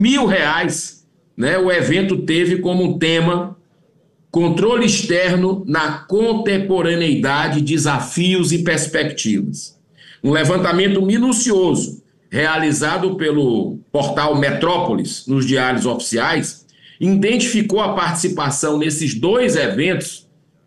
R$ 1.000, né? O evento teve como tema controle externo na contemporaneidade, desafios e perspectivas. Um levantamento minucioso realizado pelo portal Metrópolis nos diários oficiais identificou a participação nesses dois eventos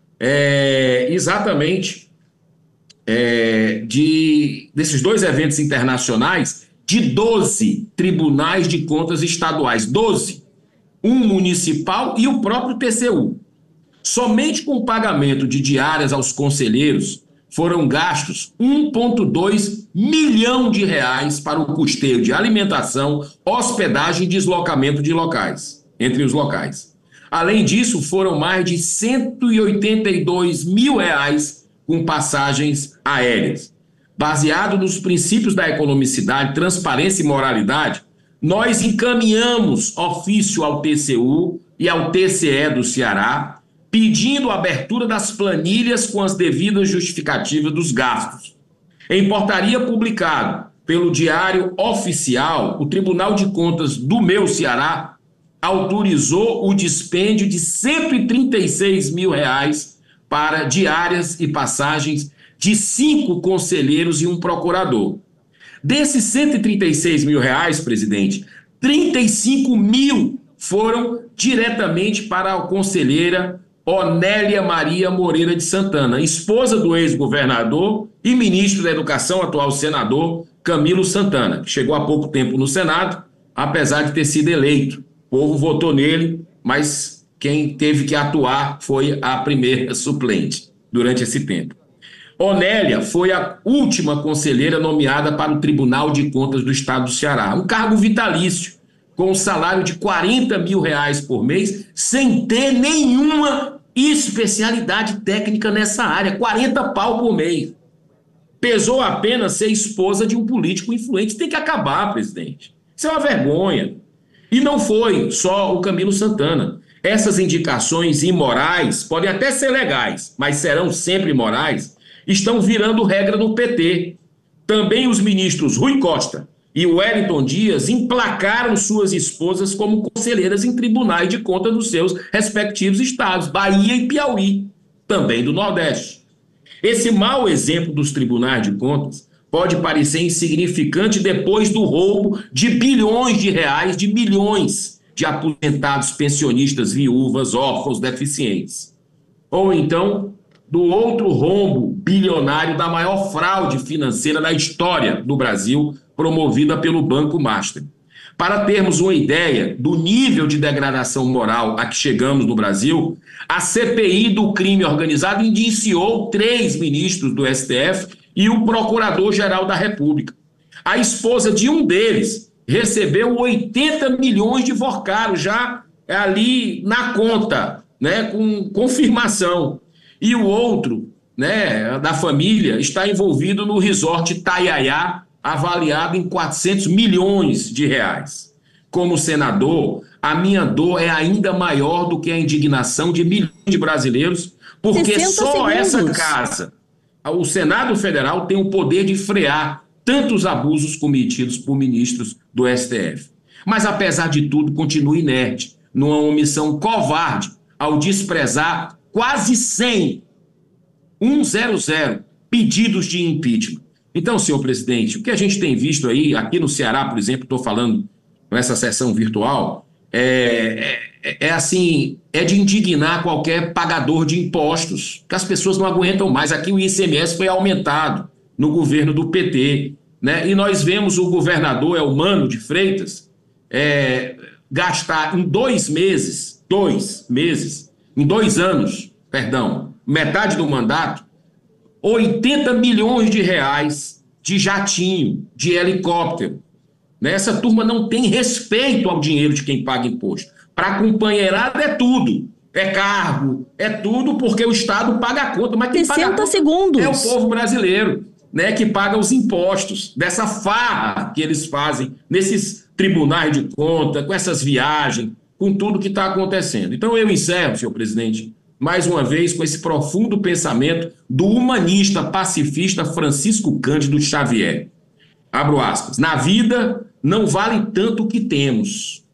desses dois eventos internacionais de 12 tribunais de contas estaduais, 12, um municipal e o próprio TCU. Somente com o pagamento de diárias aos conselheiros foram gastos R$ 1,2 milhão para o custeio de alimentação, hospedagem e deslocamento de locais, entre os locais. Além disso, foram mais de R$ 182 mil com passagens aéreas. Baseado nos princípios da economicidade, transparência e moralidade, nós encaminhamos ofício ao TCU e ao TCE do Ceará, pedindo a abertura das planilhas com as devidas justificativas dos gastos. Em portaria publicada pelo Diário Oficial, o Tribunal de Contas do meu Ceará autorizou o dispêndio de R$ 136 mil para diárias e passagens de 5 conselheiros e um procurador. Desses R$ 136 mil, presidente, 35 mil foram diretamente para a conselheira Onélia Maria Moreira de Santana, esposa do ex-governador e ministro da Educação, atual senador Camilo Santana, que chegou há pouco tempo no Senado, apesar de ter sido eleito. O povo votou nele, mas quem teve que atuar foi a primeira suplente durante esse tempo. Onélia foi a última conselheira nomeada para o Tribunal de Contas do Estado do Ceará, um cargo vitalício, com um salário de R$ 40 mil por mês, sem ter nenhuma especialidade técnica nessa área, 40 pau por mês. Pesou apenas ser esposa de um político influente. Isso tem que acabar, presidente. Isso é uma vergonha. E não foi só o Camilo Santana. Essas indicações imorais podem até ser legais, mas serão sempre imorais, estão virando regra no PT. Também os ministros Rui Costa e Wellington Dias emplacaram suas esposas como conselheiras em tribunais de contas dos seus respectivos estados, Bahia e Piauí, também do Nordeste. Esse mau exemplo dos tribunais de contas pode parecer insignificante depois do roubo de bilhões de reais de milhões de aposentados, pensionistas, viúvas, órfãos, deficientes. Ou então, do outro rombo bilionário da maior fraude financeira da história do Brasil, promovida pelo Banco Master. Para termos uma ideia do nível de degradação moral a que chegamos no Brasil, a CPI do crime organizado indiciou 3 ministros do STF e o Procurador-Geral da República. A esposa de um deles recebeu 80 milhões de forcário, já ali na conta, né, com confirmação. E o outro, né, da família, está envolvido no resort Taiaiá, avaliado em 400 milhões de reais. Como senador, a minha dor é ainda maior do que a indignação de milhões de brasileiros, porque só essa casa, o Senado Federal, tem o poder de frear tantos abusos cometidos por ministros do STF. Mas, apesar de tudo, continua inerte, numa omissão covarde, ao desprezar quase 100 pedidos de impeachment. Então, senhor presidente, o que a gente tem visto aí, aqui no Ceará, por exemplo, estou falando nessa sessão virtual, é de indignar qualquer pagador de impostos, que as pessoas não aguentam mais. Aqui o ICMS foi aumentado no governo do PT, né? E nós vemos o governador Elmano de Freitas gastar em 2 anos, metade do mandato, 80 milhões de reais de jatinho, de helicóptero. Né? Essa turma não tem respeito ao dinheiro de quem paga imposto. Para a companheirada é tudo. É cargo, é tudo porque o Estado paga a conta. Mas quem paga a conta segundos. É o povo brasileiro, né, que paga os impostos dessa farra que eles fazem nesses tribunais de conta, com essas viagens, com tudo que está acontecendo. Então eu encerro, senhor presidente, mais uma vez, com esse profundo pensamento do humanista pacifista Francisco Cândido Xavier. Abro aspas. Na vida, não vale tanto o que temos.